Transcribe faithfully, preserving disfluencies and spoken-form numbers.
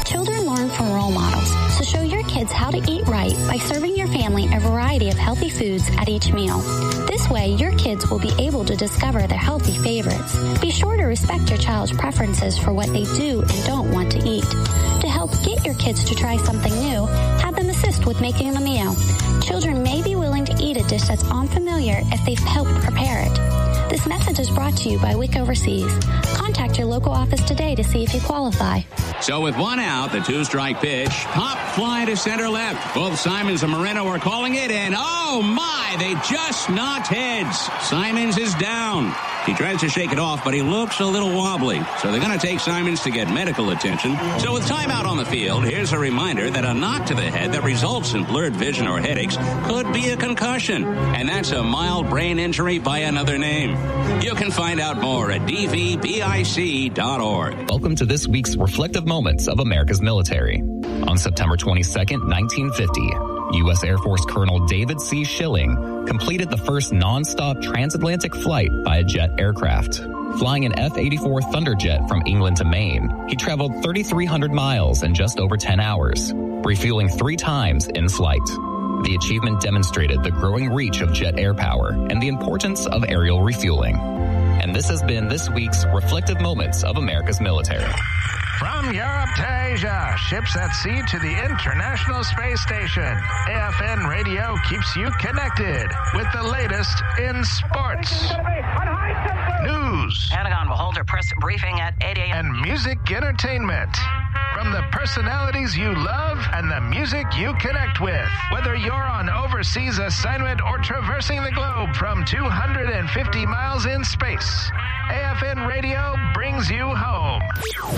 Children learn from role models, so show your kids how to eat right by serving your family a variety of healthy foods at each meal. This way, your kids will be able to discover their healthy favorites. Be sure to respect your child's preferences for what they do and don't want to eat. To help get your kids to try something new, have them assist with making the meal. Children may be willing to eat a dish that's unfamiliar if they've helped prepare it. This message is brought to you by WIC Overseas. Contact your local office today to see if you qualify. So with one out, the two-strike pitch, pop fly to center left. Both Simons and Moreno are calling it, and oh my, they just knocked heads. Simons is down. He tries to shake it off, but he looks a little wobbly. So they're going to take Simons to get medical attention. So with timeout on the field, here's a reminder that a knock to the head that results in blurred vision or headaches could be a concussion. And that's a mild brain injury by another name. You can find out more at d v b i c dot org. Welcome to this week's Reflective Moments of America's Military. On September twenty-second, nineteen fifty, U S Air Force Colonel David C. Schilling completed the first non-stop transatlantic flight by a jet aircraft. Flying an F eighty-four Thunderjet from England to Maine, he traveled thirty-three hundred miles in just over ten hours, refueling three times in flight. The achievement demonstrated the growing reach of jet air power and the importance of aerial refueling. And this has been this week's Reflective Moments of America's Military. From Europe to Asia, ships at sea to the International Space Station, A F N Radio keeps you connected with the latest in sports, news, Pentagon will hold a press briefing at eight a.m. and music entertainment. From the personalities you love and the music you connect with. Whether you're on overseas assignment or traversing the globe from two hundred fifty miles in space, A F N Radio brings you home.